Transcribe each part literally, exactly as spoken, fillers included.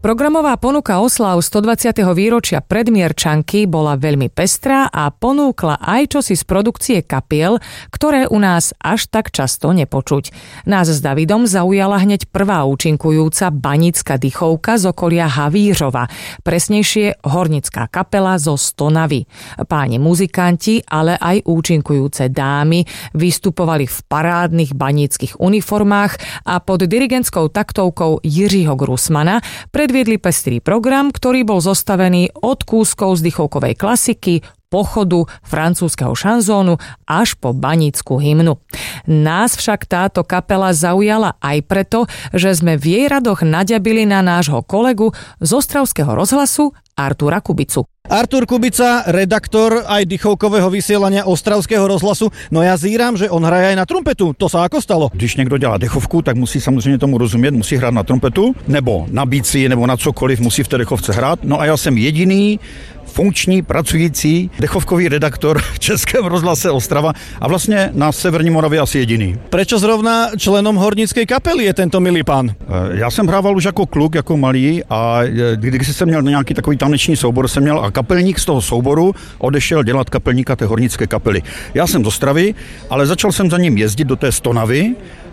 Programová ponuka osláv stodvadsiateho výročia Predmierčanky bola veľmi pestrá a ponúkla aj čosi z produkcie kapiel, ktoré u nás až tak často nepočuť. Nás s Davidom zaujala hneď prvá účinkujúca banická dychovka z okolia Havířova, presnejšie hornická kapela zo Stonavy. Páni muzikanti, ale aj účinkujúce dámy vystupovali v parádnych baníckych uniformách a pod dirigentskou taktovkou Jiřího Grusmana predviedli pestrý program, ktorý bol zostavený od kúskov z dychovkovej klasiky, pochodu, francúzskeho šanzónu až po banícku hymnu. Nás však táto kapela zaujala aj preto, že sme v jej radoch naďabili na nášho kolegu z Ostravského rozhlasu Artúra Kubicu. Artúr Kubica, redaktor aj dychovkového vysielania Ostravského rozhlasu. No ja zíram, že on hraje aj na trumpetu. To sa ako stalo? Když někdo dělá dechovku, tak musí samozřejmě tomu rozumět, musí hrát na trumpetu, nebo na bicí, nebo na cokoliv musí v té dechovce hrát. No a já jsem jediný funkční, pracující dechovkový redaktor v Českém rozhlase Ostrava a vlastně na Severní Moravě asi jediný. Prečo zrovna členom hornickej kapely je tento milý pán? Já jsem hrával už jako kluk, jako malý a když jsem měl nějaký takový taneční soubor, jsem měl a kapelník z toho souboru odešel dělat kapelníka té hornické kapely. Já jsem z Ostravy, ale začal jsem za ním jezdit do té Stonavy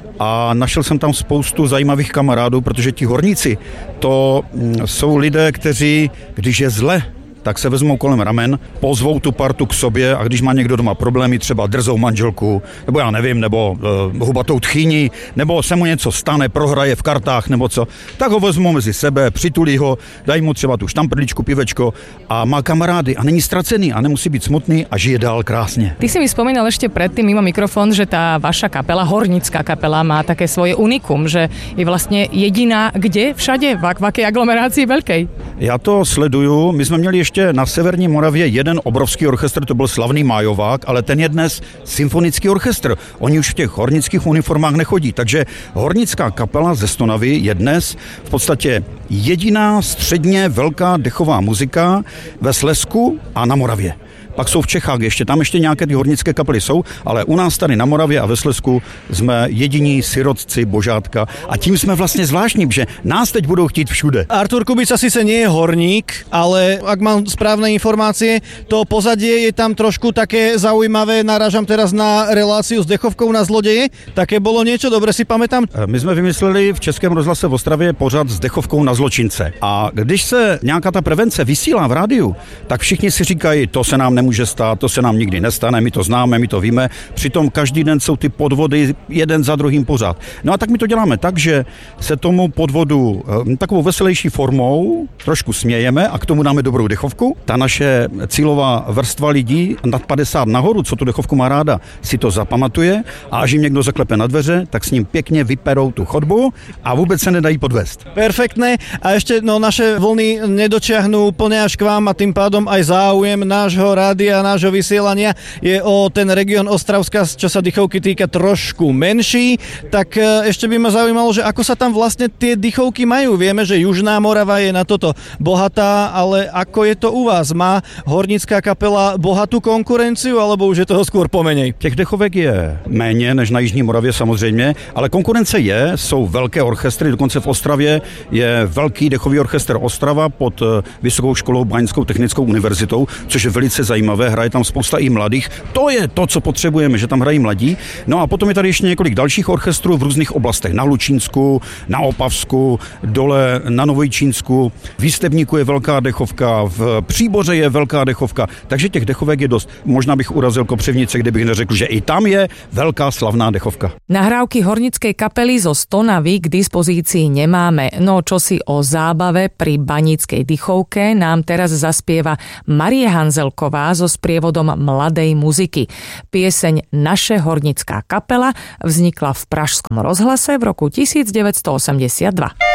a našel jsem tam spoustu zajímavých kamarádů, protože ti horníci to jsou lidé, kteří, když je zle, tak se vezmou kolem ramen, pozvou tu partu k sobě a když má někdo doma problémy, třeba drzou manželku, nebo já nevím, nebo e, hubatou tchýni, nebo se mu něco stane, prohraje v kartách nebo co, tak ho vezmou mezi sebe, přitulí ho, dají mu třeba tu štamprličku, pivečko a má kamarády a není ztracený a nemusí být smutný a žije dál krásně. Ty si mi spomínal ešte predtým mimo mikrofón, že tá vaša kapela, hornická kapela, má také svoje unikum, že je vlastne jediná kde? Všade? V, v akej aglomerácii veľkej? Já to sleduju, my jsme měli ještě na Severní Moravě jeden obrovský orchestr, to byl slavný Májovák, ale ten je dnes symfonický orchestr. Oni už v těch hornických uniformách nechodí, takže hornická kapela ze Stonavy je dnes v podstatě jediná středně velká dechová muzika ve Slezsku a na Moravě. Pak jsou v Čechách ještě, tam ještě nějaké ty hornické kapely jsou, ale u nás tady na Moravě a ve Slezsku jsme jediní sirotci Božátka a tím jsme vlastně zvláštní, že nás teď budou chtít všude. Artúr Kubica síce nie je horník, ale ak mám správne informácie, to pozadie je tam trošku také zaujímavé, narážam teraz na reláciu s dechovkou na zlodeje, také bolo niečo, dobre si pamätám? My jsme vymysleli v Českém rozhlase v Ostravě pořad s dechovkou na zločince a když se nějaká ta prevence vysílá v rádiu, tak všichni si říkají, to se nám nemůže může stát, to se nám nikdy nestane, my to známe, my to víme, přitom každý den jsou ty podvody jeden za druhým pořád. No a tak my to děláme tak, že se tomu podvodu takovou veselější formou trošku smějeme a k tomu dáme dobrou dechovku. Ta naše cílová vrstva lidí nad padesát nahoru, co tu dechovku má ráda, si to zapamatuje a až jim někdo zaklepe na dveře, tak s ním pěkně vyperou tu chodbu a vůbec se nedají podvést. Perfektné. A ešte no, naše vlny nedočiahnú úplne až k vám a tým pádom aj záujem nášho rádia a nášho vysielania je o ten región Ostravska, čo sa dychovky týka, trošku menší, tak ešte by ma zaujímalo, že ako sa tam vlastne tie dychovky majú. Vieme, že Južná Morava je na toto bohatá, ale ako je to u vás? Má hornická kapela bohatú konkurenciu, alebo už je toho skôr pomenej? Těch dechovek je méně než na Jižní Moravě samozřejmě, ale konkurence je, jsou velké orchestry, dokonce v Ostravě je velký dechový orchestr Ostrava pod Vysokou školou Báňskou technickou univerzitou, což je velice zajímavé, hraje tam spousta i mladých. To je to, co potřebujeme, že tam hrají mladí. No a potom je tady ještě několik dalších orchestrů v různých oblastech. Na Lučínsku, na Opavsku, dole na Novojčínsku. V Jistebníku je velká dechovka, v Příboře je velká dechovka, takže těch dechovek je dost. Možná bych urazil Kopřivnice, kdybych neřekl, že i tam je veľká slavná dechovka. Nahrávky hornickej kapely zo Stonavy k dispozícii nemáme, no čo si o zábave pri baníckej dychovke nám teraz zaspieva Marie Hanzelková so sprievodom mladej muziky. Pieseň Naše hornická kapela vznikla v Pražskom rozhlase v roku devätnásť osemdesiatdva.